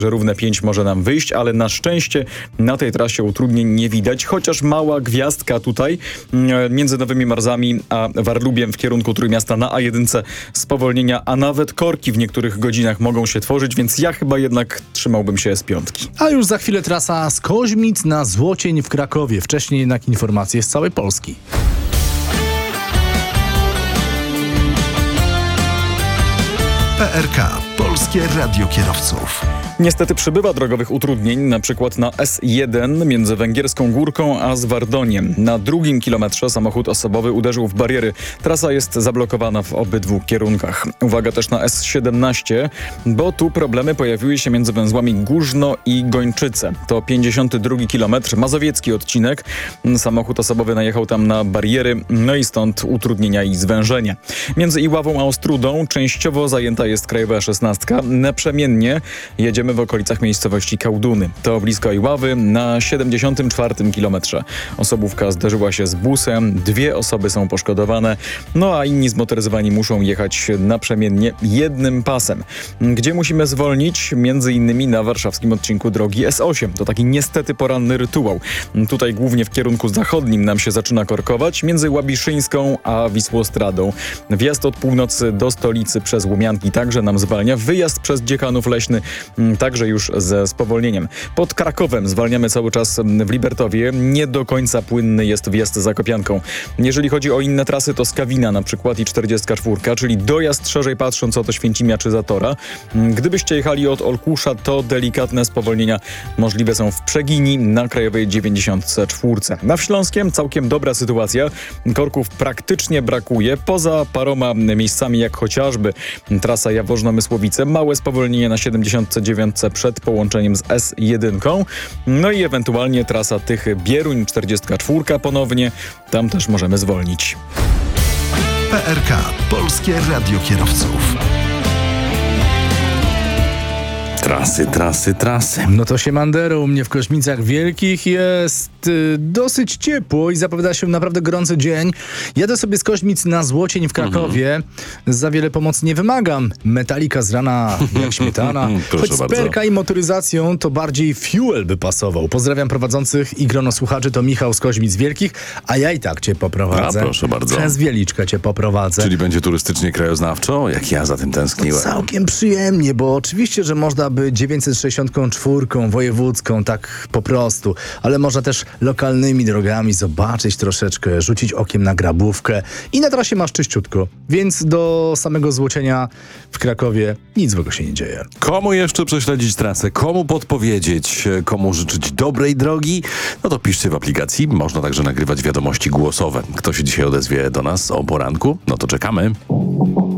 że równe 5 może nam wyjść, ale na szczęście na tej trasie utrudnień nie widać, chociaż mała gwiazdka tutaj między Nowymi Marzami a Warlubiem w kierunku Trójmiasta na A1 spowolnienia, a nawet korki w niektórych godzinach mogą się tworzyć, więc ja chyba jednak trzymałbym się S5. A już za chwilę trasa z Koźmic na Złocień w Krakowie. Wcześniej jednak informacje z całej Polski. PRK. Polskie Radio Kierowców. Niestety przybywa drogowych utrudnień, na przykład na S1 między Węgierską Górką a Zwardoniem. Na 2. kilometrze samochód osobowy uderzył w bariery. Trasa jest zablokowana w obydwu kierunkach. Uwaga też na S17, bo tu problemy pojawiły się między węzłami Górzno i Gończyce. To 52 kilometr, mazowiecki odcinek. Samochód osobowy najechał tam na bariery, no i stąd utrudnienia i zwężenie. Między Iławą a Ostródą częściowo zajęta jest krajowa 16. Naprzemiennie jedziemy w okolicach miejscowości Kałduny. To blisko Iławy na 74 kilometrze. Osobówka zderzyła się z busem, 2 osoby są poszkodowane, no a inni zmotoryzowani muszą jechać naprzemiennie jednym pasem. Gdzie musimy zwolnić? Między innymi na warszawskim odcinku drogi S8. To taki niestety poranny rytuał. Tutaj głównie w kierunku zachodnim nam się zaczyna korkować, między Łabiszyńską a Wisłostradą. Wjazd od północy do stolicy przez Łomianki także nam zwalnia. Wyjazd przez Dziekanów Leśny także już ze spowolnieniem. Pod Krakowem zwalniamy cały czas w Libertowie. Nie do końca płynny jest wjazd za Kopianką. Jeżeli chodzi o inne trasy, to Skawina na przykład i 44, czyli dojazd szerzej patrząc od Oświęcimia czy Zatora. Gdybyście jechali od Olkusza, to delikatne spowolnienia możliwe są w Przegini na krajowej 94. Na Śląskiem całkiem dobra sytuacja. Korków praktycznie brakuje, poza paroma miejscami jak chociażby trasa Jaworzno-Mysłowice. Małe spowolnienie na 79 przed połączeniem z S1. No i ewentualnie trasa Tychy-Bieruń, 44 ponownie. Tam też możemy zwolnić. PRK. Polskie Radio Kierowców. Trasy. No to siemandero, u mnie w Koźmicach Wielkich jest dosyć ciepło i zapowiada się naprawdę gorący dzień. Jadę sobie z Koźmic na Złocień w Krakowie. Za wiele pomocy nie wymagam. Metalika z rana jak śmietana. Choć z perka i motoryzacją to bardziej fuel by pasował. Pozdrawiam prowadzących i grono słuchaczy, to Michał z Koźmic Wielkich, a ja i tak cię poprowadzę. A proszę bardzo. Przez Wieliczkę cię poprowadzę. Czyli będzie turystycznie, krajoznawczo? Jak ja za tym tęskniłem. Całkiem przyjemnie, bo oczywiście, że można by 964 wojewódzką, tak po prostu, ale można też lokalnymi drogami zobaczyć troszeczkę, rzucić okiem na Grabówkę i na trasie masz czyściutko, więc do samego Złocienia w Krakowie nic złego się nie dzieje. Komu jeszcze prześledzić trasę? Komu podpowiedzieć? Komu życzyć dobrej drogi? No to piszcie w aplikacji. Można także nagrywać wiadomości głosowe. Kto się dzisiaj odezwie do nas o poranku? No to czekamy.